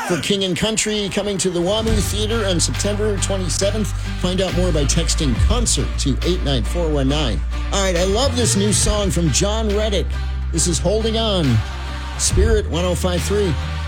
for King and Country coming to the WAMU Theater on September 27th. Find out more by texting concert to 89419. All right, I love this new song from John Reddick. This is Holding On. Spirit 105.3.